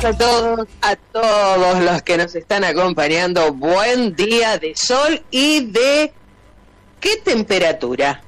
A todos los que nos están acompañando, buen día de sol y de ¿qué temperatura?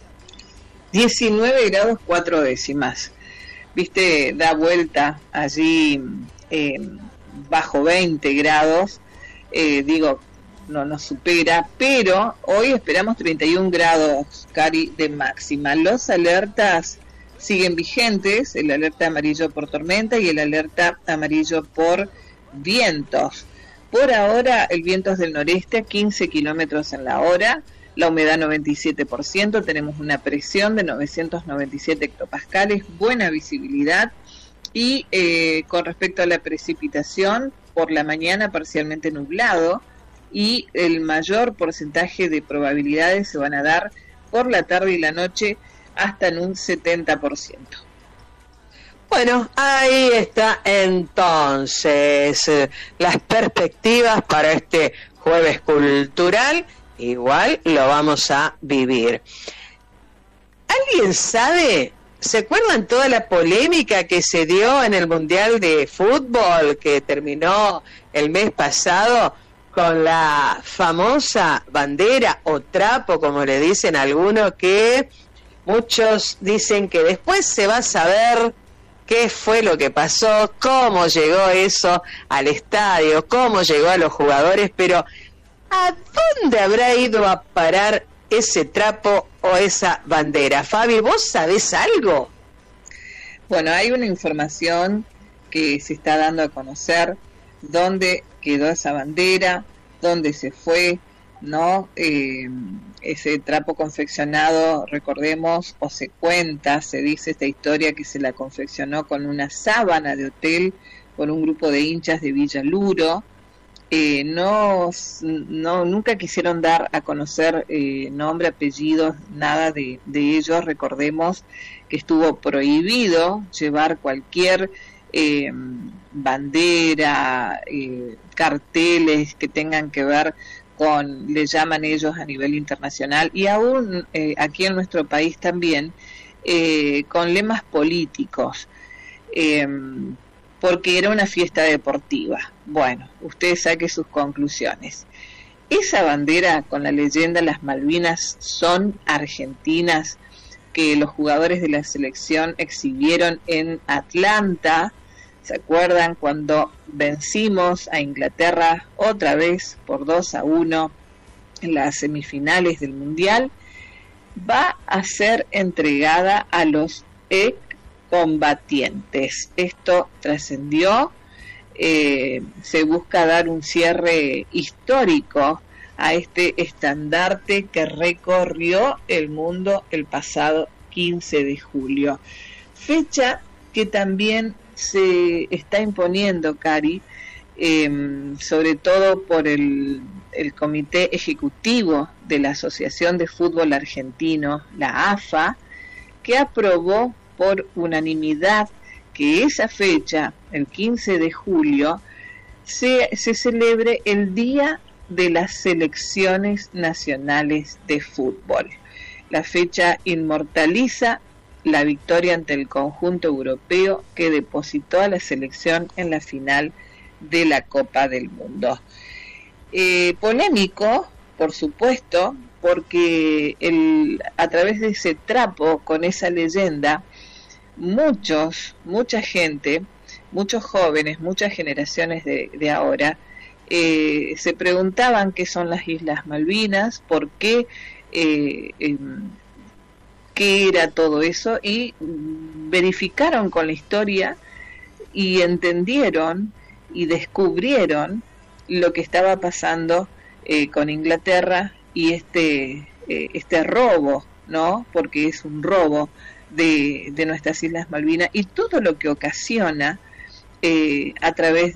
19 grados 4 décimas. Viste, da vuelta allí bajo 20 grados, no nos supera, pero hoy esperamos 31 grados, Cari, de máxima. Los alertas siguen vigentes, el alerta amarillo por tormenta y el alerta amarillo por vientos. Por ahora el viento es del noreste a 15 kilómetros en la hora, la humedad 97%, tenemos una presión de 997 hectopascales, buena visibilidad y con respecto a la precipitación, por la mañana parcialmente nublado y el mayor porcentaje de probabilidades se van a dar por la tarde y la noche, hasta en un 70%. Bueno, ahí está entonces las perspectivas para este jueves cultural, igual lo vamos a vivir. ¿Alguien sabe? ¿Se acuerdan toda la polémica que se dio en el Mundial de Fútbol que terminó el mes pasado con la famosa bandera o trapo, como le dicen algunos, que muchos dicen que después se va a saber qué fue lo que pasó, cómo llegó eso al estadio, cómo llegó a los jugadores, pero ¿a dónde habrá ido a parar ese trapo o esa bandera? Fabi, ¿vos sabés algo? Bueno, hay una información que se está dando a conocer, dónde quedó esa bandera, dónde se fue, ¿no? Ese trapo confeccionado, recordemos, o se cuenta, se dice esta historia que se la confeccionó con una sábana de hotel por un grupo de hinchas de Villa Luro. Nunca quisieron dar a conocer nombre, apellidos, nada de ellos. Recordemos que estuvo prohibido llevar cualquier bandera, carteles que tengan que ver con, le llaman ellos a nivel internacional, y aún aquí en nuestro país también, con lemas políticos, porque era una fiesta deportiva. Bueno, usted saque sus conclusiones. Esa bandera con la leyenda Las Malvinas son argentinas, que los jugadores de la selección exhibieron en Atlanta. ¿Se acuerdan cuando vencimos a Inglaterra otra vez por 2-1 en las semifinales del Mundial? Va a ser entregada a los excombatientes. Esto trascendió, se busca dar un cierre histórico a este estandarte que recorrió el mundo el pasado 15 de julio. Fecha que también se está imponiendo, Cari, sobre todo por el Comité Ejecutivo de la Asociación de Fútbol Argentino, la AFA, que aprobó por unanimidad que esa fecha, el 15 de julio, se celebre el Día de las Selecciones Nacionales de Fútbol. La fecha inmortaliza la victoria ante el conjunto europeo que depositó a la selección en la final de la Copa del Mundo. Polémico, por supuesto, porque a través de ese trapo, con esa leyenda, mucha gente, muchos jóvenes, muchas generaciones de ahora, se preguntaban qué son las Islas Malvinas, por qué, qué era todo eso, y verificaron con la historia y entendieron y descubrieron lo que estaba pasando con Inglaterra y este robo, ¿no? Porque es un robo de nuestras Islas Malvinas y todo lo que ocasiona a través